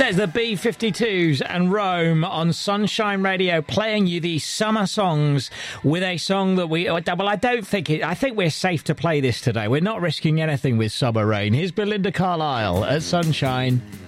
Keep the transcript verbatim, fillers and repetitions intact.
There's the B fifty-twos and Rome on Sunshine Radio, playing you these summer songs with a song that we... Well, I don't think it... I think we're safe to play this today. We're not risking anything with Summer Rain. Here's Belinda Carlisle at Sunshine.